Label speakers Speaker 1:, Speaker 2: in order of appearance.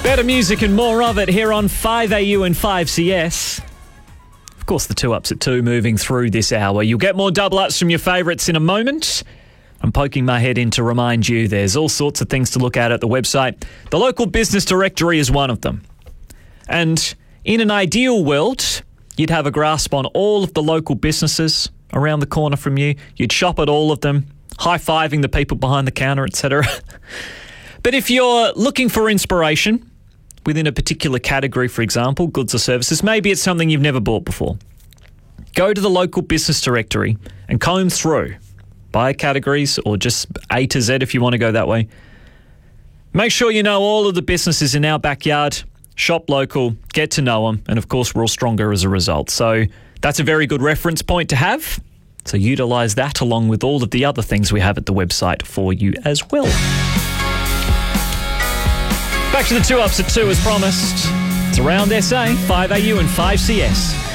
Speaker 1: Better music and more of it here on 5AU and 5CS. Of course, the 2 ups at 2 moving through this hour. You'll get more double ups from your favourites in a moment. I'm poking my head in to remind you there's all sorts of things to look at the website. The local business directory is one of them. And in an ideal world, you'd have a grasp on all of the local businesses around the corner from you. You'd shop at all of them, high-fiving the people behind the counter, etc. But if you're looking for inspiration within a particular category, for example, goods or services, maybe it's something you've never bought before. Go to the local business directory and comb through by categories, or just A to Z if you want to go that way. Make sure you know all of the businesses in our backyard. Shop local, get to know them, and of course we're all stronger as a result. So that's a very good reference point to have. So utilise that along with all of the other things we have at the website for you as well. Back to the 2 ups at 2 as promised. It's around SA, 5AU and 5CS.